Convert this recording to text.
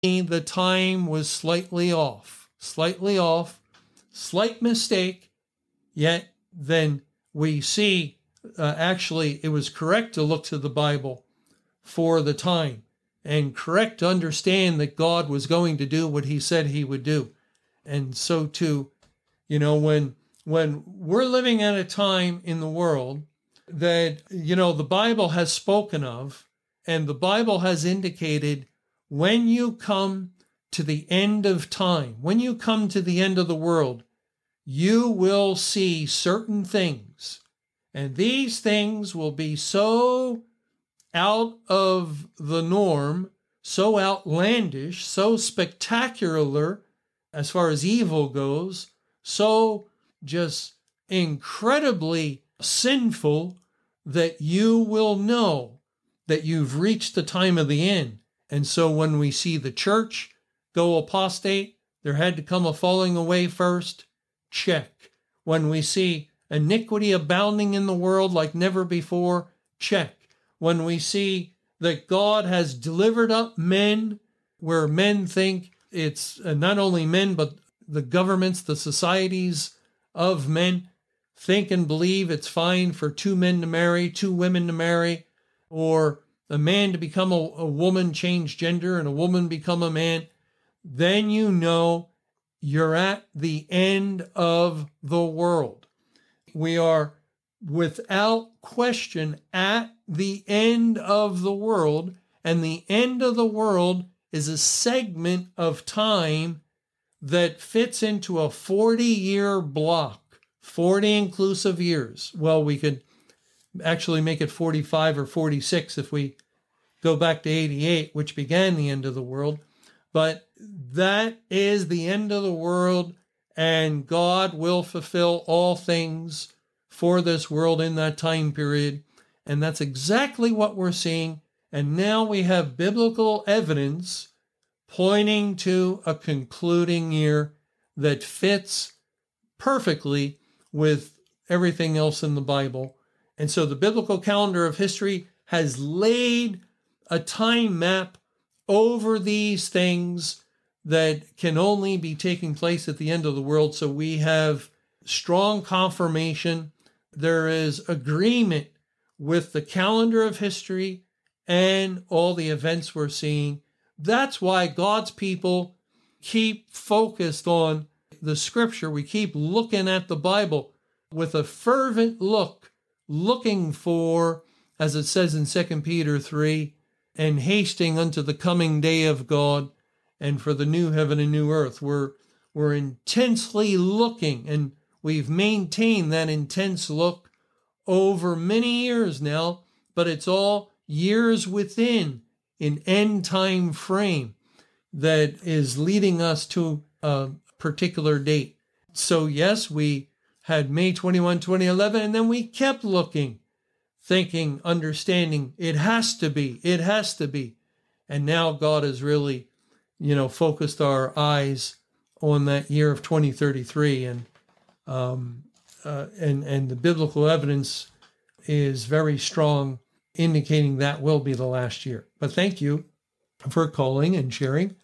the time was slightly off, slight mistake, yet then we see actually it was correct to look to the Bible for the time and correct to understand that God was going to do what he said he would do. And so too, when we're living at a time in the world that, the Bible has spoken of, and the Bible has indicated when you come to the end of time, when you come to the end of the world, you will see certain things. And these things will be so out of the norm, so outlandish, so spectacular as far as evil goes, so just incredibly sinful that you will know that you've reached the time of the end. And so when we see the church go apostate, there had to come a falling away first. Check. When we see iniquity abounding in the world like never before, check. When we see that God has delivered up men where men think it's not only men, but the governments, the societies of men think and believe it's fine for two men to marry, two women to marry, or a man to become a woman, change gender, and a woman become a man, then you know you're at the end of the world. We are without question at the end of the world, and the end of the world is a segment of time that fits into a 40-year block, 40 inclusive years. Well, we could actually make it 45 or 46 if we go back to 88, which began the end of the world. But that is the end of the world, and God will fulfill all things for this world in that time period. And that's exactly what we're seeing. And now we have biblical evidence pointing to a concluding year that fits perfectly with everything else in the Bible. And so the biblical calendar of history has laid a time map over these things that can only be taking place at the end of the world. So we have strong confirmation. There is agreement with the calendar of history and all the events we're seeing. That's why God's people keep focused on the scripture. We keep looking at the Bible with a fervent look, looking for, as it says in 2 Peter 3, and hasting unto the coming day of God and for the new heaven and new earth. We're intensely looking, and we've maintained that intense look over many years now, but it's all years within an end time frame that is leading us to a particular date. So yes, we had May 21, 2011, and then we kept looking, thinking, understanding, it has to be. And now God has really, focused our eyes on that year of 2033. And the biblical evidence is very strong, indicating that will be the last year. But thank you for calling and sharing.